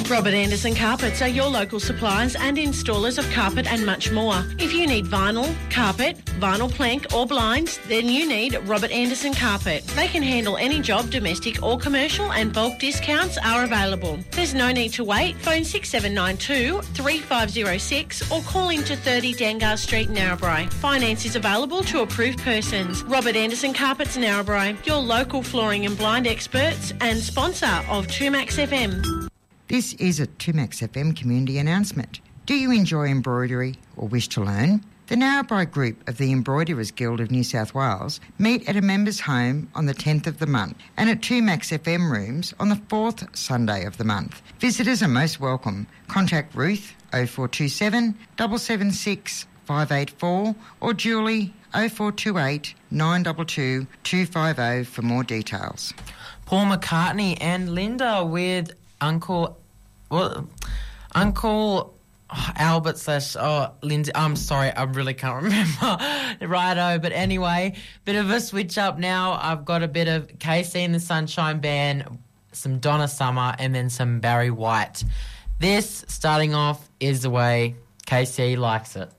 Robert Anderson Carpets are your local suppliers and installers of carpet and much more. If you need vinyl, carpet, vinyl plank or blinds, then you need Robert Anderson Carpet. They can handle any job, domestic or commercial, and bulk discounts are available. There's no need to wait. Phone 6792 3506 or call into 30 Dangar Street, Narrabri. Finance is available to approved persons. Robert Anderson Carpets, Narrabri, your local flooring and blind experts and sponsor of 2Max FM. This is a 2Max FM community announcement. Do you enjoy embroidery or wish to learn? The Narrabri Group of the Embroiderers Guild of New South Wales meet at a members' home on the 10th of the month and at 2Max FM rooms on the 4th Sunday of the month. Visitors are most welcome. Contact Ruth 0427 776 584 or Julie 0428 922 250 for more details. Paul McCartney and Linda with Uncle Albert / Lindsay. I'm sorry, I really can't remember. Righto, but anyway, bit of a switch up now. I've got a bit of KC and the Sunshine Band, some Donna Summer, and then some Barry White. This, starting off, is the way KC likes it.